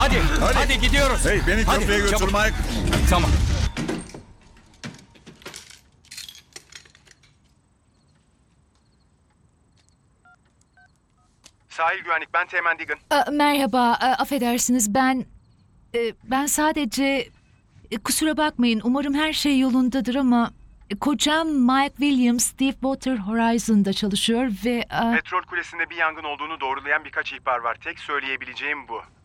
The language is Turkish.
Hadi gidiyoruz. Hey, beni Hadi, köprüye götür çabuk. Mike. Tamam. Sahil güvenlik, ben Teğmen Diggin. Merhaba, affedersiniz ben sadece kusura bakmayın, umarım her şey yolundadır ama kocam Mike Williams Deepwater Horizon'da çalışıyor ve Petrol kulesinde bir yangın olduğunu doğrulayan birkaç ihbar var. Tek söyleyebileceğim bu.